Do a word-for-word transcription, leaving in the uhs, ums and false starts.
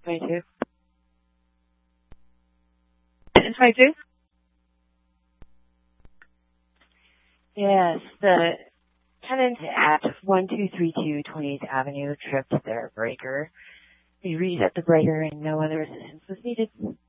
twenty-two. twenty-two? Yes, the tenant at one two three two twenty-eighth Avenue tripped their breaker. They reset the breaker and no other assistance was needed.